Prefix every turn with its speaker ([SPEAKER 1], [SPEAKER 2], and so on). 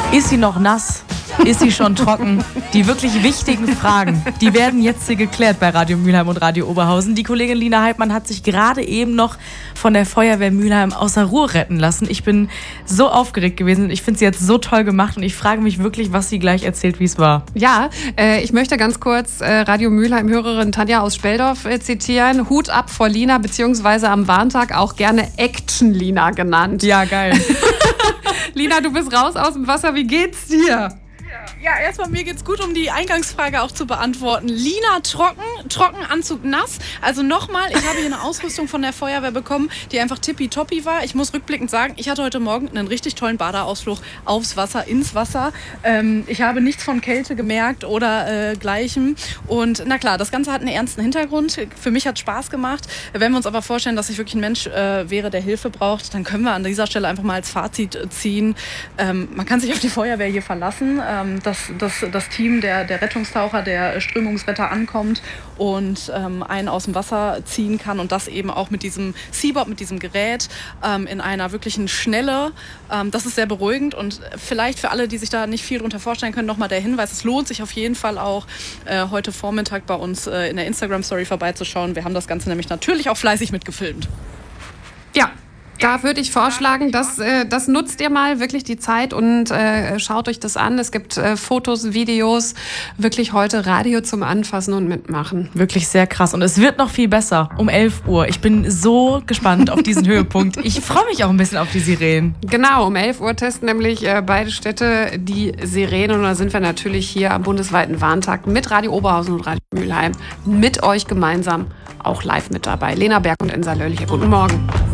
[SPEAKER 1] Ist sie noch nass? Ist sie schon trocken? Die wirklich wichtigen Fragen, die werden jetzt hier geklärt bei Radio Mülheim und Radio Oberhausen. Die Kollegin Lina Heidmann hat sich gerade eben noch von der Feuerwehr Mülheim außer Ruhe retten lassen. Ich bin so aufgeregt gewesen. Ich finde sie jetzt so toll gemacht und ich frage mich wirklich, was sie gleich erzählt, wie es war.
[SPEAKER 2] Ja, ich möchte ganz kurz Radio Mülheim-Hörerin Tanja aus Speldorf zitieren. Hut ab vor Lina, beziehungsweise am Warntag auch gerne Action-Lina genannt.
[SPEAKER 1] Ja, geil.
[SPEAKER 2] Lina, du bist raus aus dem Wasser. Wie geht's dir?
[SPEAKER 3] Ja, erstmal mir geht's gut, um die Eingangsfrage auch zu beantworten. Lina trocken, Anzug nass. Also nochmal, ich habe hier eine Ausrüstung von der Feuerwehr bekommen, die einfach tippitoppi war. Ich muss rückblickend sagen, ich hatte heute Morgen einen richtig tollen Badeausflug aufs Wasser, ins Wasser. Ich habe nichts von Kälte gemerkt oder Gleichem. Und na klar, das Ganze hat einen ernsten Hintergrund. Für mich hat es Spaß gemacht. Wenn wir uns aber vorstellen, dass ich wirklich ein Mensch wäre, der Hilfe braucht, dann können wir an dieser Stelle einfach mal als Fazit ziehen. Man kann sich auf die Feuerwehr hier verlassen. Das Team der Rettungstaucher, der Strömungsretter ankommt und einen aus dem Wasser ziehen kann und das eben auch mit diesem Seabob, mit diesem Gerät in einer wirklichen Schnelle. Das ist sehr beruhigend und vielleicht für alle, die sich da nicht viel drunter vorstellen können, nochmal der Hinweis, es lohnt sich auf jeden Fall auch heute Vormittag bei uns in der Instagram-Story vorbeizuschauen. Wir haben das Ganze nämlich natürlich auch fleißig mitgefilmt.
[SPEAKER 2] Ja. Da würde ich vorschlagen, das nutzt ihr mal wirklich die Zeit und schaut euch das an. Es gibt Fotos, Videos, wirklich heute Radio zum Anfassen und Mitmachen.
[SPEAKER 1] Wirklich sehr krass. Und es wird noch viel besser um 11 Uhr. Ich bin so gespannt auf diesen Höhepunkt. Ich freue mich auch ein bisschen auf die Sirenen.
[SPEAKER 2] Genau, um 11 Uhr testen nämlich beide Städte die Sirenen. Und da sind wir natürlich hier am bundesweiten Warntag mit Radio Oberhausen und Radio Mülheim mit euch gemeinsam auch live mit dabei. Lena Berg und Ensa Löhrliche. Guten Morgen.